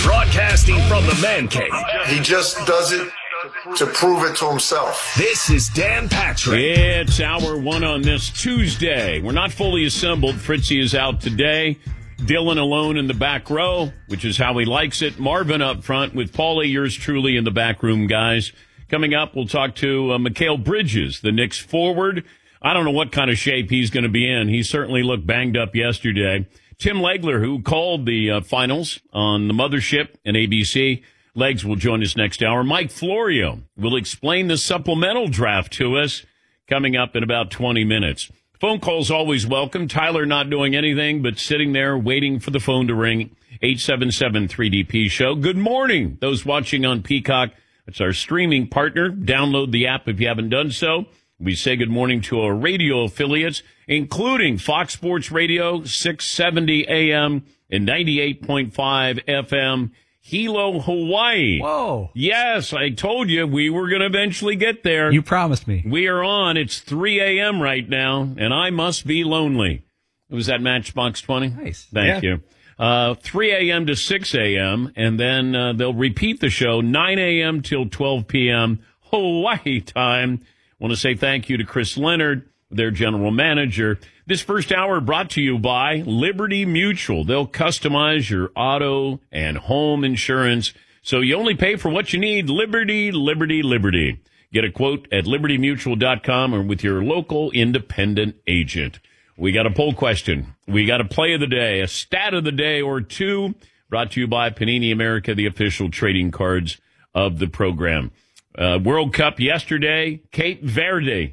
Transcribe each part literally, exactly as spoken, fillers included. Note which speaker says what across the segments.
Speaker 1: Broadcasting from the man cave.
Speaker 2: He just does it to prove it to himself.
Speaker 1: This is Dan Patrick.
Speaker 3: It's hour one on this Tuesday. We're not fully assembled. Fritzy is out today. Dylan alone in the back row, which is how he likes it. Marvin up front with Paulie, yours truly in the back room, guys. Coming up, we'll talk to uh, Mikal Bridges, the Knicks forward. I don't know what kind of shape he's going to be in. He certainly looked banged up yesterday. Tim Legler, who called the uh, finals on the Mothership and A B C. Legs will join us next hour. Mike Florio will explain the supplemental draft to us coming up in about twenty minutes. Phone calls always welcome. Tyler not doing anything but sitting there waiting for the phone to ring. eight seven seven three D P show. Good morning, those watching on Peacock. It's our streaming partner. Download the app if you haven't done so. We say good morning to our radio affiliates, including Fox Sports Radio, six seventy A M and ninety-eight point five F M, Hilo, Hawaii.
Speaker 4: Whoa.
Speaker 3: Yes, I told you we were going to eventually get there.
Speaker 4: You promised me.
Speaker 3: We are on. It's three A M right now, and I must be lonely. Was that Matchbox twenty?
Speaker 4: Nice.
Speaker 3: Thank
Speaker 4: yeah.
Speaker 3: you. Uh, three A M to six A M, and then uh, they'll repeat the show nine A M till twelve P M Hawaii time. Want to say thank you to Chris Leonard, their general manager. This first hour brought to you by Liberty Mutual. They'll customize your auto and home insurance, so you only pay for what you need. Liberty, Liberty, Liberty. Get a quote at liberty mutual dot com or with your local independent agent. We got a poll question. We got a play of the day, a stat of the day or two, brought to you by Panini America, the official trading cards of the program. Uh, World Cup yesterday, Cape Verde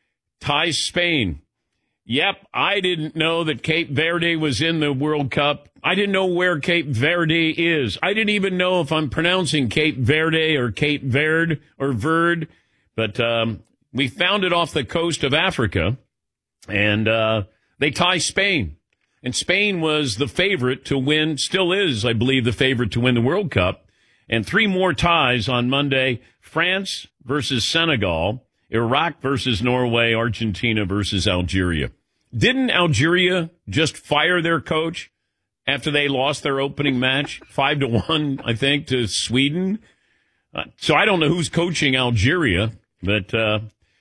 Speaker 3: ties Spain. Yep, I didn't know that Cape Verde was in the World Cup. I didn't know where Cape Verde is. I didn't even know if I'm pronouncing Cape Verde or Cape Verde or Verde. But um, we found it off the coast of Africa, and uh, they tie Spain. And Spain was the favorite to win, still is, I believe, the favorite to win the World Cup. And three more ties on Monday. France versus Senegal, Iraq versus Norway, Argentina versus Algeria. Didn't Algeria just fire their coach after they lost their opening match? Five to one, I think, to Sweden. Uh, so I don't know who's coaching Algeria, but uh,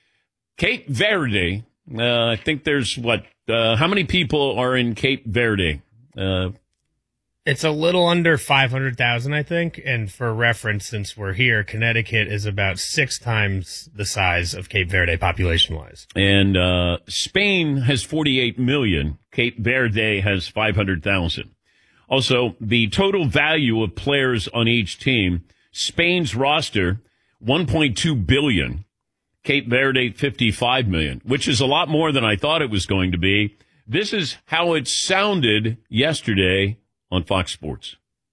Speaker 3: Cape Verde, uh, I think there's, what, uh, how many people are in Cape Verde? Uh
Speaker 5: It's a little under five hundred thousand, I think. And for reference, since we're here, Connecticut is about six times the size of Cape Verde population-wise.
Speaker 3: And uh, Spain has forty-eight million. Cape Verde has five hundred thousand. Also, the total value of players on each team, Spain's roster, one point two billion. Cape Verde, fifty-five million, which is a lot more than I thought it was going to be. This is how it sounded yesterday on Fox Sports.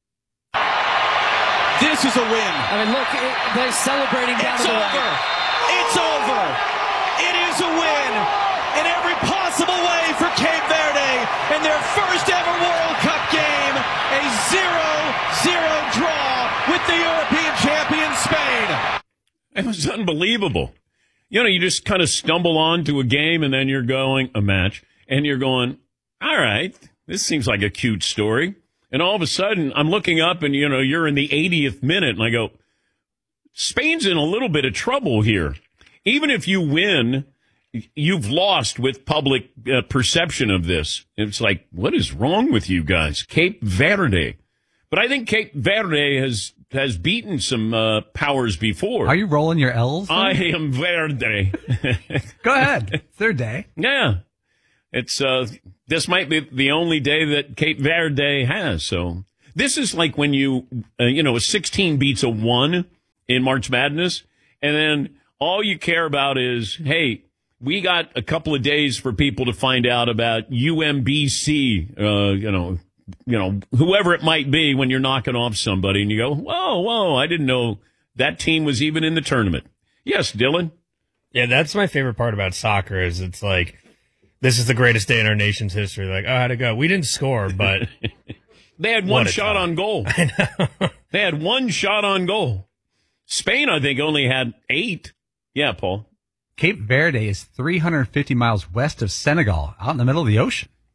Speaker 6: This is a win.
Speaker 7: I mean, look, it, they're celebrating down
Speaker 6: it's
Speaker 7: to the
Speaker 6: over.
Speaker 7: right.
Speaker 6: It's over. It is a win in every possible way for Cape Verde in their first ever World Cup game. A zero zero draw with the European champion Spain.
Speaker 3: It was unbelievable. You know, you just kind of stumble onto a game and then you're going, a match, and you're going, all right, this seems like a cute story. And all of a sudden, I'm looking up and, you know, you're in the eightieth minute, and I go, Spain's in a little bit of trouble here. Even if you win, you've lost with public uh, perception of this. It's like, what is wrong with you guys? Cape Verde. But I think Cape Verde has has beaten some uh, powers before.
Speaker 4: Are you rolling your L's? Then?
Speaker 3: I am Verde.
Speaker 4: Go ahead. It's their day.
Speaker 3: Yeah. It's uh, this might be the only day that Cape Verde has. So this is like when you, uh, you know, a sixteen beats a one in March Madness, and then all you care about is, hey, we got a couple of days for people to find out about U M B C, uh, you know, you know, whoever it might be when you're knocking off somebody, and you go, whoa, whoa, I didn't know that team was even in the tournament. Yes, Dylan.
Speaker 5: Yeah, that's my favorite part about soccer is it's like, this is the greatest day in our nation's history. Like, oh, how'd it go? We didn't score, but
Speaker 3: they had one shot on goal. I know. They had one shot on goal. Spain, I think, only had eight. Yeah, Paul.
Speaker 4: Cape Verde is three hundred fifty miles west of Senegal, out in the middle of the ocean.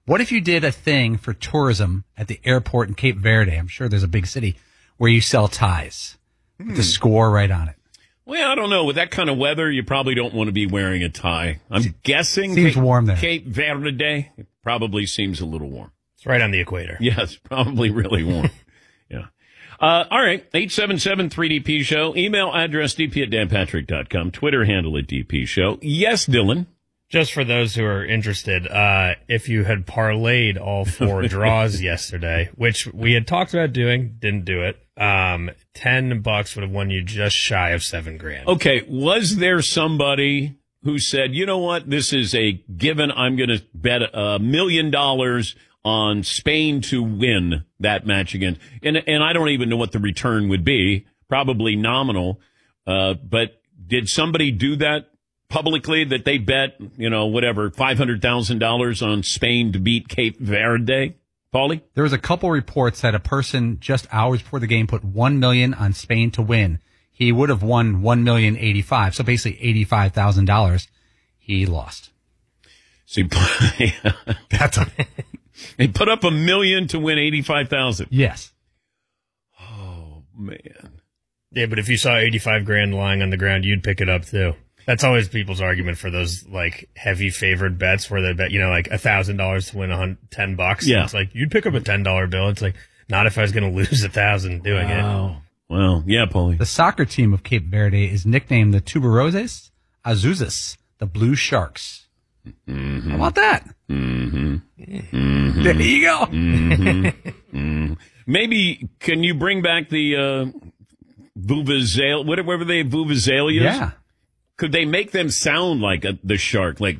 Speaker 4: What if you did a thing for tourism at the airport in Cape Verde? I'm sure there's a big city where you sell ties with the score right on it.
Speaker 3: Well, I don't know. With that kind of weather, you probably don't want to be wearing a tie. I'm guessing
Speaker 4: Seems
Speaker 3: Cape,
Speaker 4: warm there.
Speaker 3: Cape Verde, it probably seems a little warm.
Speaker 5: It's right on the equator.
Speaker 3: Yes, probably really warm. Yeah. Uh, all right. eight seven seven three D P show. Email address d p at dan patrick dot com. Twitter handle at D P show. Yes, Dylan.
Speaker 5: Just for those who are interested, uh, if you had parlayed all four draws yesterday, which we had talked about doing, didn't do it, um, ten bucks would have won you just shy of seven grand.
Speaker 3: Okay. Was there somebody who said, you know what, this is a given, I'm going to bet a million dollars on Spain to win that match again? And, and I don't even know what the return would be, probably nominal. Uh, but did somebody do that publicly, that they bet, you know, whatever, five hundred thousand dollars on Spain to beat Cape Verde? Paulie?
Speaker 4: There was a couple reports that a person just hours before the game put one million dollars on Spain to win. He would have won one million eighty-five, so basically eighty-five thousand dollars. He lost.
Speaker 3: So he,
Speaker 4: That's a
Speaker 3: he put up a million to win eighty-five thousand.
Speaker 4: yes.
Speaker 3: Oh, man.
Speaker 5: Yeah, but if you saw eighty-five grand lying on the ground, you'd pick it up too. That's always people's argument for those like heavy favored bets where they bet, you know, like a thousand dollars to win a hundred, ten bucks.
Speaker 3: Yeah.
Speaker 5: It's like, you'd pick up a ten dollar bill. It's like, not if I was going to lose a thousand doing it.
Speaker 3: Wow. Well, yeah, Paulie.
Speaker 4: The soccer team of Cape Verde is nicknamed the Tuberoses Azuzes, the Blue Sharks.
Speaker 3: Mm-hmm.
Speaker 4: How about that?
Speaker 3: Mm-hmm. Mm-hmm.
Speaker 4: There you go.
Speaker 3: Mm-hmm. Mm-hmm. Maybe, can you bring back the uh, Vuvuzela, whatever they, Vuvuzelias?
Speaker 4: Yeah.
Speaker 3: Could they make them sound like a, the shark? Like,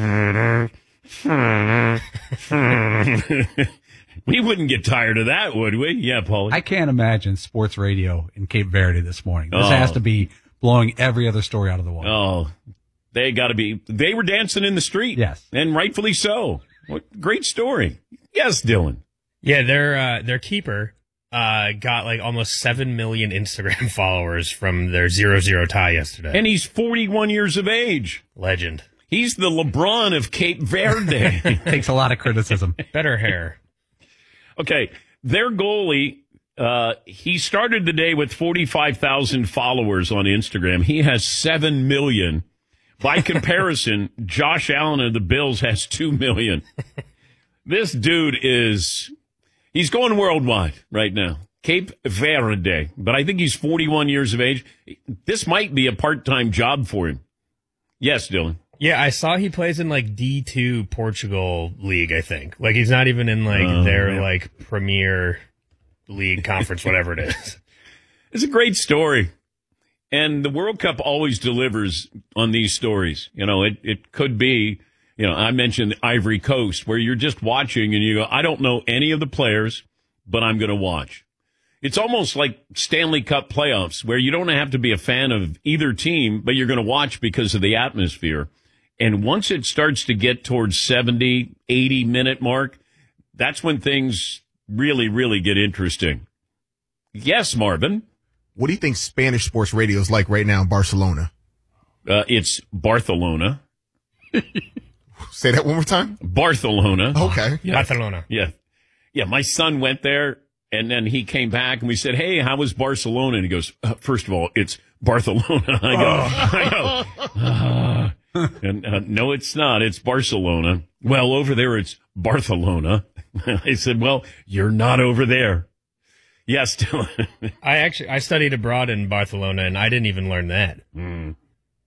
Speaker 3: we wouldn't get tired of that, would we? Yeah, Paulie.
Speaker 4: I can't imagine sports radio in Cape Verde this morning. This
Speaker 3: Oh.
Speaker 4: has to be blowing every other story out of the water.
Speaker 3: Oh, they got to be. They were dancing in the street.
Speaker 4: Yes.
Speaker 3: And rightfully so. What great story. Yes, Dylan.
Speaker 5: Yeah, their uh, their keeper uh, got like almost seven million Instagram followers from their zero zero tie yesterday.
Speaker 3: And he's forty-one years of age.
Speaker 5: Legend.
Speaker 3: He's the LeBron of Cape Verde.
Speaker 4: Takes a lot of criticism.
Speaker 5: Better hair.
Speaker 3: Okay, their goalie, uh, he started the day with forty-five thousand followers on Instagram. He has seven million. By comparison, Josh Allen of the Bills has two million. This dude is, he's going worldwide right now. Cape Verde. But I think he's forty-one years of age. This might be a part-time job for him. Yes, Dylan.
Speaker 5: Yeah, I saw he plays in like D two Portugal league, I think. Like he's not even in like
Speaker 3: Oh,
Speaker 5: their
Speaker 3: yeah.
Speaker 5: like Premier League conference, whatever it is.
Speaker 3: It's a great story. And the World Cup always delivers on these stories. You know, it, it could be, you know, I mentioned Ivory Coast, where you're just watching and you go, I don't know any of the players, but I'm going to watch. It's almost like Stanley Cup playoffs, where you don't have to be a fan of either team, but you're going to watch because of the atmosphere. And once it starts to get towards seventy, eighty minute mark, that's when things really, really get interesting. Yes, Marvin.
Speaker 8: What do you think Spanish sports radio is like right now in Barcelona?
Speaker 3: Uh, it's Barcelona.
Speaker 8: Say that one more time.
Speaker 3: Barcelona.
Speaker 8: Okay.
Speaker 3: Yeah.
Speaker 5: Barcelona.
Speaker 3: Yeah. Yeah. My son went there and then he came back and we said, hey, how was Barcelona? And he goes, uh, first of all, it's Barcelona. I go, I go, uh, and, uh, no, it's not. It's Barcelona. Well, over there, it's Barcelona. I said, well, you're not over there. Yes, Dylan.
Speaker 5: I actually I studied abroad in Barcelona and I didn't even learn that.
Speaker 3: Mm.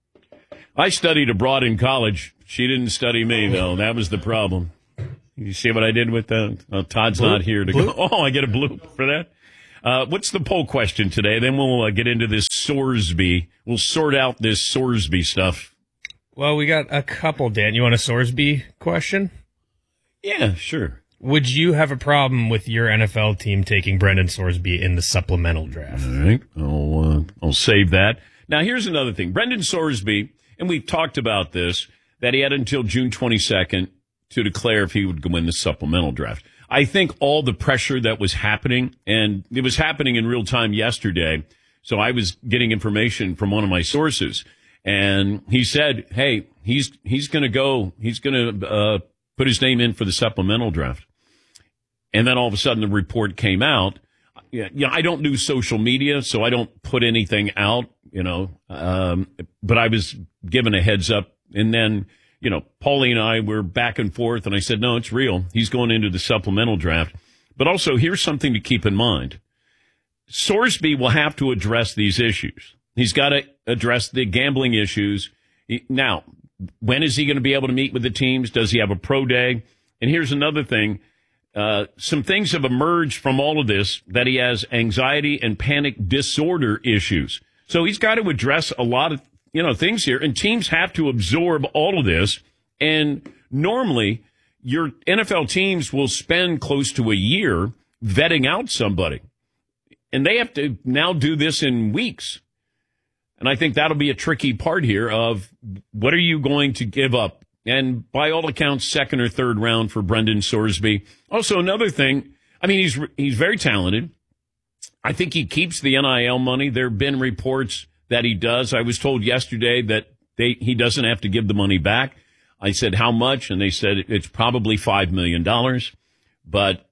Speaker 3: I studied abroad in college. She didn't study me, though. That was the problem. You see what I did with that? Oh, Todd's
Speaker 4: Bloop.
Speaker 3: not here to
Speaker 4: Bloop.
Speaker 3: go. Oh, I get a bloop for that. Uh, what's the poll question today? Then we'll uh, get into this Sorsby. We'll sort out this Sorsby stuff.
Speaker 5: Well, we got a couple, Dan. You want a Sorsby question?
Speaker 3: Yeah, sure.
Speaker 5: Would you have a problem with your N F L team taking Brendan Sorsby in the supplemental draft?
Speaker 3: All right. I'll, uh, I'll save that. Now, here's another thing. Brendan Sorsby, and we've talked about this, that he had until June twenty-second to declare if he would go in the supplemental draft. I think all the pressure that was happening, and it was happening in real time yesterday, so I was getting information from one of my sources, and he said, hey, he's he's going to go, he's going to uh, put his name in for the supplemental draft. And then all of a sudden the report came out. Yeah, you know, I don't do social media, so I don't put anything out, you know, um, but I was given a heads up. And then, you know, Paulie and I were back and forth, and I said, no, it's real. He's going into the supplemental draft. But also, here's something to keep in mind. Sorsby will have to address these issues. He's got to address the gambling issues. Now, when is he going to be able to meet with the teams? Does he have a pro day? And here's another thing. Uh, some things have emerged from all of this that he has anxiety and panic disorder issues. So he's got to address a lot of, you know, things here, and teams have to absorb all of this. And normally your N F L teams will spend close to a year vetting out somebody, and they have to now do this in weeks. And I think that'll be a tricky part here of what are you going to give up? And by all accounts, second or third round for Brendan Sorsby. Also, another thing, I mean, he's he's very talented. I think he keeps the N I L money. There have been reports that he does. I was told yesterday that they he doesn't have to give the money back. I said, how much? And they said it's probably five million dollars. But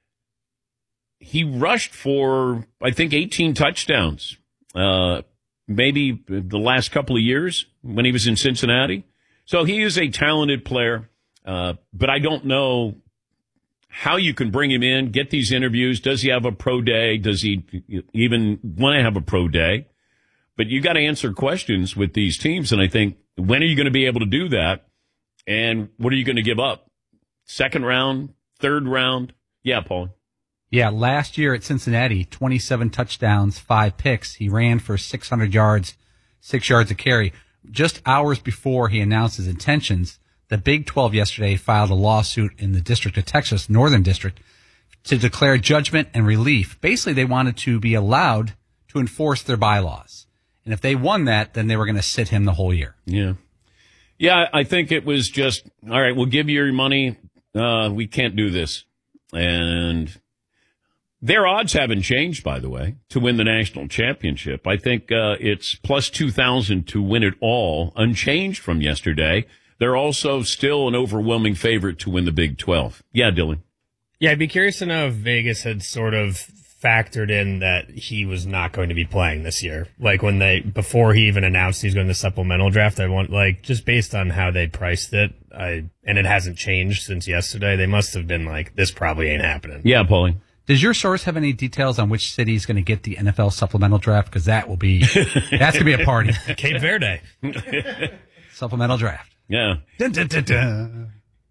Speaker 3: he rushed for, I think, eighteen touchdowns. Uh maybe the last couple of years when he was in Cincinnati. So he is a talented player, uh, but I don't know how you can bring him in, get these interviews. Does he have a pro day? Does he even want to have a pro day? But you got to answer questions with these teams, and I think, when are you going to be able to do that? And what are you going to give up? Second round, third round? Yeah, Paul.
Speaker 4: Yeah, last year at Cincinnati, twenty-seven touchdowns, five picks. He ran for six hundred yards, six yards a carry. Just hours before he announced his intentions, the Big twelve yesterday filed a lawsuit in the District of Texas, Northern District, to declare judgment and relief. Basically, they wanted to be allowed to enforce their bylaws. And if they won that, then they were going to sit him the whole year.
Speaker 3: Yeah. Yeah, I think it was just, all right, we'll give you your money. Uh, we can't do this. And their odds haven't changed, by the way, to win the national championship. I think uh, it's plus two thousand to win it all, unchanged from yesterday. They're also still an overwhelming favorite to win the Big twelve. Yeah, Dylan.
Speaker 5: Yeah, I'd be curious to know if Vegas had sort of factored in that he was not going to be playing this year. Like when they, before he even announced he's going to the supplemental draft, I want, like, just based on how they priced it, I, and it hasn't changed since yesterday, they must have been like, this probably ain't happening.
Speaker 3: Yeah, Paulie.
Speaker 4: Does your source have any details on which city is going to get the N F L supplemental draft? Because that will be, that's going to be a party.
Speaker 5: Cape Verde.
Speaker 4: Supplemental draft.
Speaker 3: Yeah.
Speaker 4: Dun, dun, dun, dun.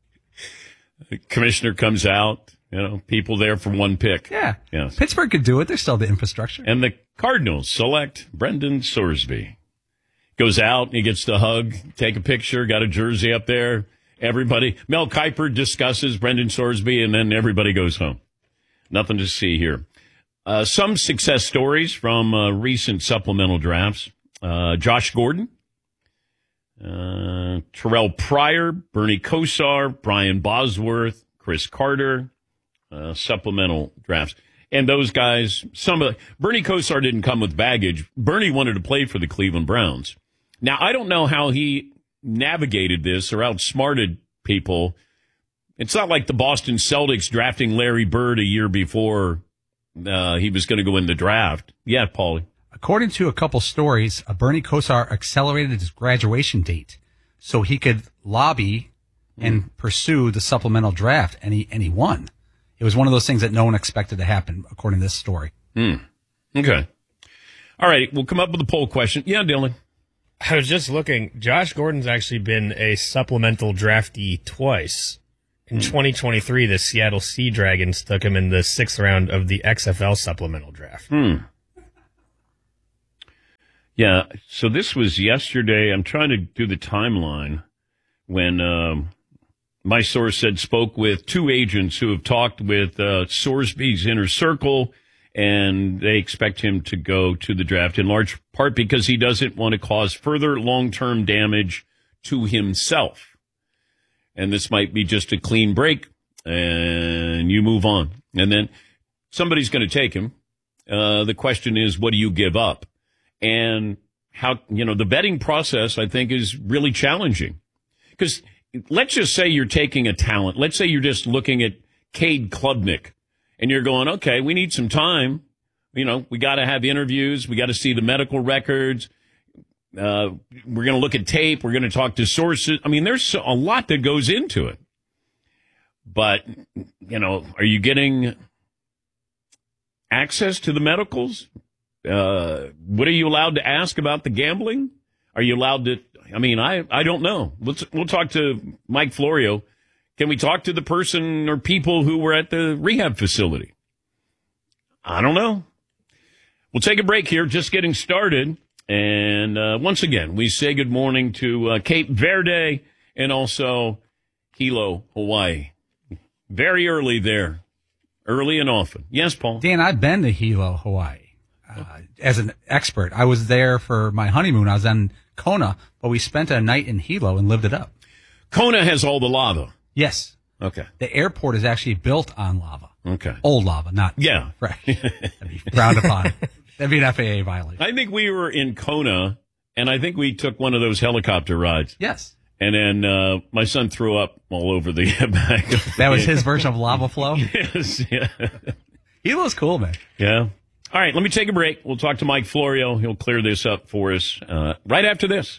Speaker 3: The commissioner comes out, you know, people there for one pick.
Speaker 4: Yeah.
Speaker 3: Yes.
Speaker 4: Pittsburgh could do it. There's still the infrastructure.
Speaker 3: And the Cardinals select Brendan Sorsby. Goes out, he gets the hug, take a picture, got a jersey up there. Everybody, Mel Kiper discusses Brendan Sorsby, and then everybody goes home. Nothing to see here. Uh, some success stories from uh, recent supplemental drafts. Uh, Josh Gordon, uh, Terrell Pryor, Bernie Kosar, Brian Bosworth, Chris Carter, uh, supplemental drafts. And those guys, some of the, Bernie Kosar didn't come with baggage. Bernie wanted to play for the Cleveland Browns. Now, I don't know how he navigated this or outsmarted people. It's not like the Boston Celtics drafting Larry Bird a year before uh, he was going to go in the draft. Yeah, Paulie.
Speaker 4: According to a couple stories, uh, Bernie Kosar accelerated his graduation date so he could lobby and mm. pursue the supplemental draft, and he and he won. It was one of those things that no one expected to happen, according to this story.
Speaker 3: Mm. Okay. All right, we'll come up with a poll question. Yeah, Dylan.
Speaker 5: I was just looking. Josh Gordon's actually been a supplemental draftee twice. In twenty twenty-three, the Seattle Sea Dragons took him in the sixth round of the X F L supplemental draft.
Speaker 3: Hmm. Yeah, so this was yesterday. I'm trying to do the timeline when um, my source said spoke with two agents who have talked with uh, Sorsby's inner circle, and they expect him to go to the draft in large part because he doesn't want to cause further long-term damage to himself. And this might be just a clean break, and you move on. And then somebody's going to take him. Uh, the question is, what do you give up? And how, you know, the vetting process, I think, is really challenging. Because let's just say you're taking a talent. Let's say you're just looking at Cade Klubnik, and you're going, okay, we need some time. You know, we got to have interviews. We got to see the medical records. Uh, we're going to look at tape. We're going to talk to sources. I mean, there's a lot that goes into it. But, you know, are you getting access to the medicals? Uh, what are you allowed to ask about the gambling? Are you allowed to? I mean, I, I don't know. Let's we'll talk to Mike Florio. Can we talk to the person or people who were at the rehab facility? I don't know. We'll take a break here, just getting started. And uh, once again, we say good morning to uh, Cape Verde and also Hilo, Hawaii. Very early there. Early and often. Yes, Paul?
Speaker 4: Dan, I've been to Hilo, Hawaii. Uh, as an expert. I was there for my honeymoon. I was in Kona, but we spent a night in Hilo and lived it up.
Speaker 3: Kona has all the lava.
Speaker 4: Yes.
Speaker 3: Okay.
Speaker 4: The airport is actually built on lava.
Speaker 3: Okay.
Speaker 4: Old lava, not
Speaker 3: yeah.
Speaker 4: fresh. That'd be frowned upon. That'd be an F A A violation.
Speaker 3: I think we were in Kona, and I think we took one of those helicopter rides.
Speaker 4: Yes.
Speaker 3: And then uh, my son threw up all over the back.
Speaker 4: That was his version of lava flow?
Speaker 3: Yes. Yeah.
Speaker 4: Hilo's cool, man.
Speaker 3: Yeah. All right, let me take a break. We'll talk to Mike Florio. He'll clear this up for us uh, right after this.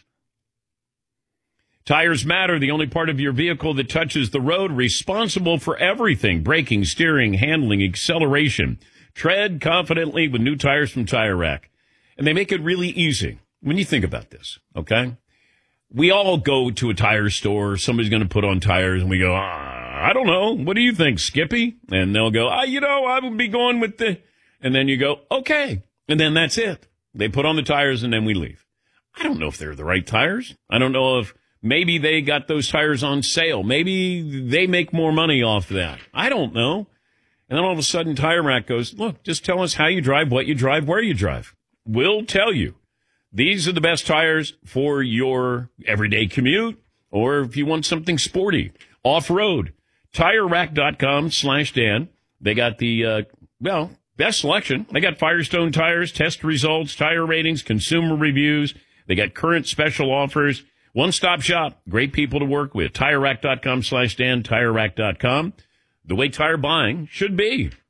Speaker 3: Tires Matter, the only part of your vehicle that touches the road, responsible for everything: braking, steering, handling, acceleration. Tread confidently with new tires from Tire Rack. And they make it really easy when you think about this, okay? We all go to a tire store. Somebody's going to put on tires, and we go, ah, I don't know. What do you think, Skippy? And they'll go, ah, you know, I would be going with the... And then you go, okay. And then that's it. They put on the tires and then we leave. I don't know if they're the right tires. I don't know if maybe they got those tires on sale. Maybe they make more money off that. I don't know. And then all of a sudden Tire Rack goes, look, just tell us how you drive, what you drive, where you drive. We'll tell you. These are the best tires for your everyday commute, or if you want something sporty, off-road. TireRack.com slash Dan. They got the, uh, well... best selection. They got Firestone tires, test results, tire ratings, consumer reviews. They got current special offers. One-stop shop. Great people to work with. TireRack.com slash Dan. TireRack dot com. The way tire buying should be.